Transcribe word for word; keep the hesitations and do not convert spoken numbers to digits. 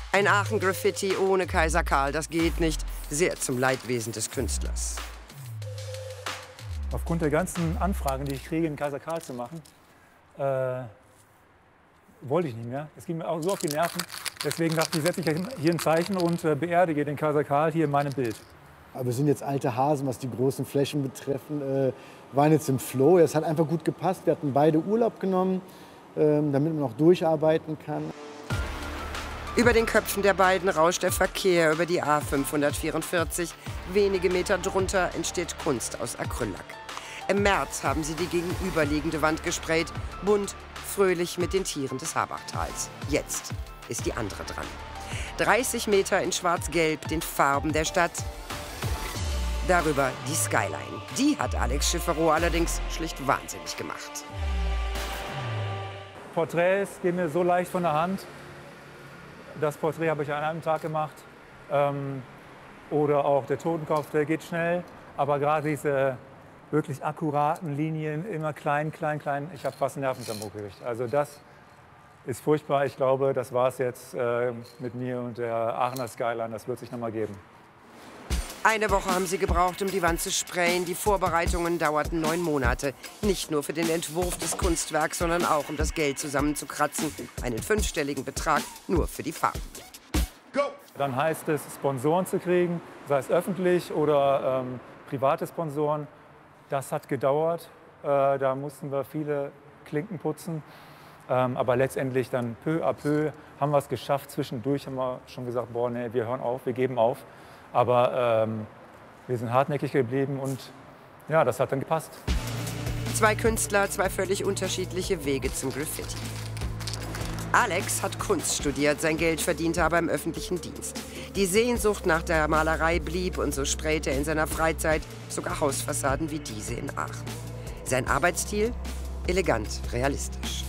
Ein Aachen-Graffiti ohne Kaiser Karl, das geht nicht. Sehr zum Leidwesen des Künstlers. Aufgrund der ganzen Anfragen, die ich kriege, einen Kaiser Karl zu machen, äh, wollte ich nicht mehr. Es ging mir auch so auf die Nerven. Deswegen dachte ich, setze ich hier ein Zeichen und äh, beerdige den Kaiser Karl hier in meinem Bild. Aber wir sind jetzt alte Hasen, was die großen Flächen betreffen. Äh, waren jetzt im Flow. Es hat einfach gut gepasst. Wir hatten beide Urlaub genommen, äh, damit man auch durcharbeiten kann. Über den Köpfen der beiden rauscht der Verkehr über die A fünfhundertvierundvierzig. Wenige Meter drunter entsteht Kunst aus Acryllack. Im März haben sie die gegenüberliegende Wand gesprayt, bunt, fröhlich mit den Tieren des Habachtals. Jetzt ist die andere dran. dreißig Meter in schwarz-gelb, den Farben der Stadt. Darüber die Skyline. Die hat Alex Schifferoth allerdings schlicht wahnsinnig gemacht. Porträts gehen mir so leicht von der Hand. Das Porträt habe ich an einem Tag gemacht. Ähm, oder auch der Totenkopf, der geht schnell. Aber gerade diese wirklich akkuraten Linien, immer klein, klein, klein. Ich habe fast einen Nervenzusammenbruch gekriegt. Also das ist furchtbar. Ich glaube, das war es jetzt äh, mit mir und der Aachener Skyline. Das wird sich noch mal geben. Eine Woche haben sie gebraucht, um die Wand zu sprayen. Die Vorbereitungen dauerten neun Monate. Nicht nur für den Entwurf des Kunstwerks, sondern auch, um das Geld zusammenzukratzen. Einen fünfstelligen Betrag nur für die Farben. Go! Dann heißt es, Sponsoren zu kriegen, sei es öffentlich oder ähm, private Sponsoren. Das hat gedauert. Äh, da mussten wir viele Klinken putzen. Ähm, aber letztendlich dann peu à peu haben wir es geschafft. Zwischendurch haben wir schon gesagt, boah, nee, wir hören auf, wir geben auf. Aber ähm, wir sind hartnäckig geblieben und ja, das hat dann gepasst. Zwei Künstler, zwei völlig unterschiedliche Wege zum Graffiti. Alex hat Kunst studiert, sein Geld verdiente aber im öffentlichen Dienst. Die Sehnsucht nach der Malerei blieb und so sprayte er in seiner Freizeit sogar Hausfassaden wie diese in Aachen. Sein Arbeitsstil? Elegant, realistisch.